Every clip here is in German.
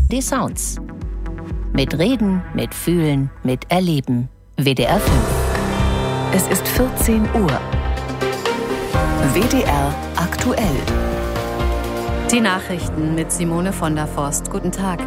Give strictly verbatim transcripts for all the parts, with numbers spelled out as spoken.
Die Sounds. Mit Reden, mit Fühlen, mit Erleben. W D R fünf. Es ist vierzehn Uhr. W D R aktuell. Die Nachrichten mit Simone von der Forst. Guten Tag.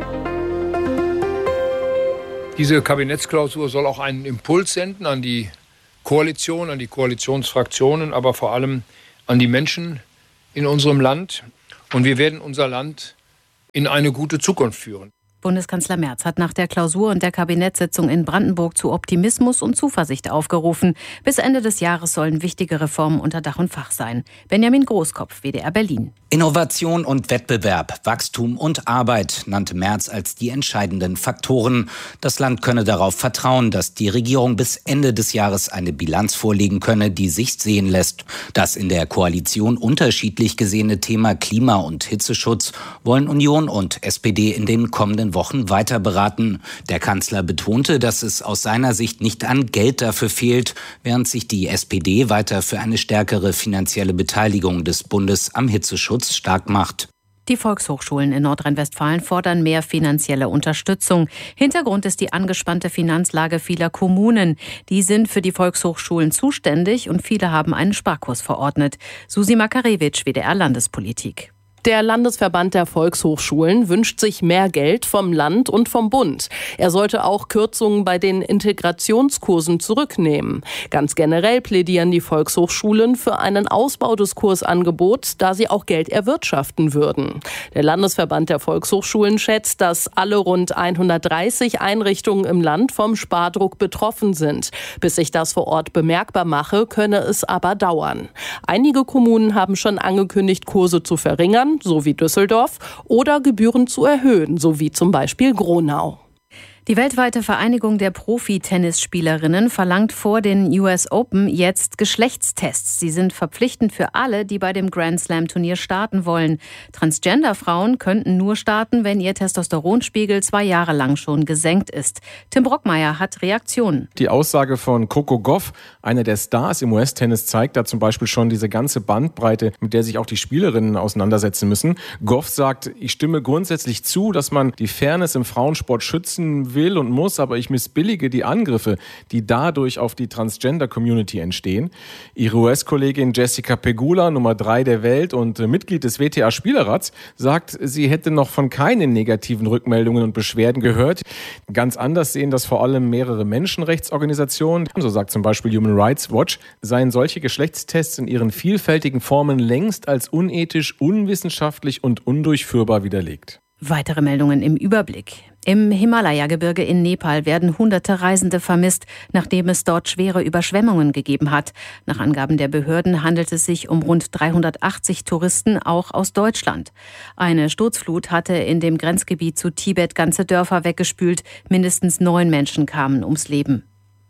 Diese Kabinettsklausur soll auch einen Impuls senden an die Koalition, an die Koalitionsfraktionen, aber vor allem an die Menschen in unserem Land. Und wir werden unser Land in eine gute Zukunft führen. Bundeskanzler Merz hat nach der Klausur und der Kabinettssitzung in Brandenburg zu Optimismus und Zuversicht aufgerufen. Bis Ende des Jahres sollen wichtige Reformen unter Dach und Fach sein. Benjamin Großkopf, W D R Berlin. Innovation und Wettbewerb, Wachstum und Arbeit nannte Merz als die entscheidenden Faktoren. Das Land könne darauf vertrauen, dass die Regierung bis Ende des Jahres eine Bilanz vorlegen könne, die sich sehen lässt. Das in der Koalition unterschiedlich gesehene Thema Klima- und Hitzeschutz wollen Union und S P D in den kommenden Wochen weiter beraten. Der Kanzler betonte, dass es aus seiner Sicht nicht an Geld dafür fehlt, während sich die S P D weiter für eine stärkere finanzielle Beteiligung des Bundes am Hitzeschutz stark macht. Die Volkshochschulen in Nordrhein-Westfalen fordern mehr finanzielle Unterstützung. Hintergrund ist die angespannte Finanzlage vieler Kommunen. Die sind für die Volkshochschulen zuständig und viele haben einen Sparkurs verordnet. Susi Makarewitsch, W D R Landespolitik. Der Landesverband der Volkshochschulen wünscht sich mehr Geld vom Land und vom Bund. Er sollte auch Kürzungen bei den Integrationskursen zurücknehmen. Ganz generell plädieren die Volkshochschulen für einen Ausbau des Kursangebots, da sie auch Geld erwirtschaften würden. Der Landesverband der Volkshochschulen schätzt, dass alle rund hundertdreißig Einrichtungen im Land vom Spardruck betroffen sind. Bis sich das vor Ort bemerkbar mache, könne es aber dauern. Einige Kommunen haben schon angekündigt, Kurse zu verringern, so wie Düsseldorf, oder Gebühren zu erhöhen, so wie zum Beispiel Gronau. Die weltweite Vereinigung der Profi-Tennisspielerinnen verlangt vor den U S Open jetzt Geschlechtstests. Sie sind verpflichtend für alle, die bei dem Grand-Slam-Turnier starten wollen. Transgender-Frauen könnten nur starten, wenn ihr Testosteronspiegel zwei Jahre lang schon gesenkt ist. Tim Brockmeier hat Reaktionen. Die Aussage von Coco Gauff, eine der Stars im U S-Tennis, zeigt da zum Beispiel schon diese ganze Bandbreite, mit der sich auch die Spielerinnen auseinandersetzen müssen. Gauff sagt, ich stimme grundsätzlich zu, dass man die Fairness im Frauensport schützen will und muss, aber ich missbillige die Angriffe, die dadurch auf die Transgender-Community entstehen. Ihre U S-Kollegin Jessica Pegula, Nummer drei der Welt und Mitglied des W T A-Spielerrats, sagt, sie hätte noch von keinen negativen Rückmeldungen und Beschwerden gehört. Ganz anders sehen das vor allem mehrere Menschenrechtsorganisationen. So sagt zum Beispiel Human Rights Watch, seien solche Geschlechtstests in ihren vielfältigen Formen längst als unethisch, unwissenschaftlich und undurchführbar widerlegt. Weitere Meldungen im Überblick. Im Himalaya-Gebirge in Nepal werden hunderte Reisende vermisst, nachdem es dort schwere Überschwemmungen gegeben hat. Nach Angaben der Behörden handelt es sich um rund dreihundertachtzig Touristen, auch aus Deutschland. Eine Sturzflut hatte in dem Grenzgebiet zu Tibet ganze Dörfer weggespült. Mindestens neun Menschen kamen ums Leben.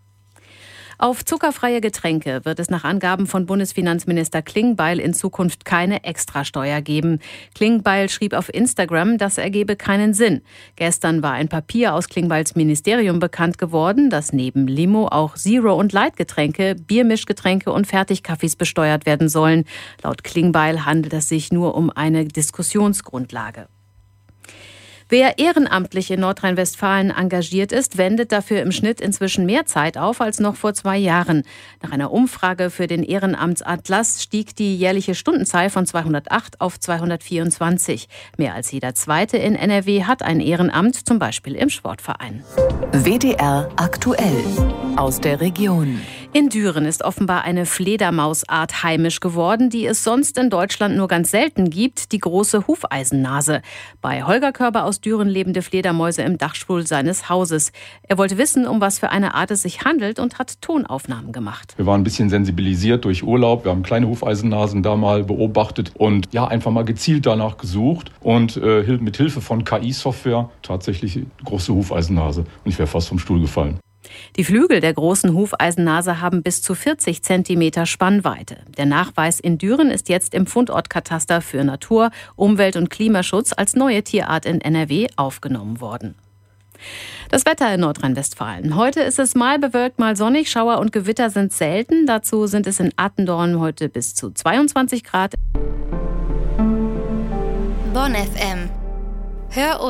Auf zuckerfreie Getränke wird es nach Angaben von Bundesfinanzminister Klingbeil in Zukunft keine Extrasteuer geben. Klingbeil schrieb auf Instagram, das ergebe keinen Sinn. Gestern war ein Papier aus Klingbeils Ministerium bekannt geworden, dass neben Limo auch Zero- und Light-Getränke, Biermischgetränke und Fertigkaffees besteuert werden sollen. Laut Klingbeil handelt es sich nur um eine Diskussionsgrundlage. Wer ehrenamtlich in Nordrhein-Westfalen engagiert ist, wendet dafür im Schnitt inzwischen mehr Zeit auf als noch vor zwei Jahren. Nach einer Umfrage für den Ehrenamtsatlas stieg die jährliche Stundenzahl von zweihundertacht auf zweihundertvierundzwanzig. Mehr als jeder Zweite in N R W hat ein Ehrenamt, zum Beispiel im Sportverein. W D R aktuell aus der Region. In Düren ist offenbar eine Fledermausart heimisch geworden, die es sonst in Deutschland nur ganz selten gibt, die große Hufeisennase. Bei Holger Körber aus Düren lebende Fledermäuse im Dachstuhl seines Hauses. Er wollte wissen, um was für eine Art es sich handelt und hat Tonaufnahmen gemacht. Wir waren ein bisschen sensibilisiert durch Urlaub. Wir haben kleine Hufeisennasen da mal beobachtet und ja, einfach mal gezielt danach gesucht und äh, mit Hilfe von K I-Software tatsächlich eine große Hufeisennase. Und ich wäre fast vom Stuhl gefallen. Die Flügel der großen Hufeisennase haben bis zu vierzig Zentimeter Spannweite. Der Nachweis in Düren ist jetzt im Fundortkataster für Natur, Umwelt und Klimaschutz als neue Tierart in N R W aufgenommen worden. Das Wetter in Nordrhein-Westfalen. Heute ist es mal bewölkt, mal sonnig. Schauer und Gewitter sind selten. Dazu sind es in Attendorn heute bis zu zweiundzwanzig Grad. Bonn F M. Hör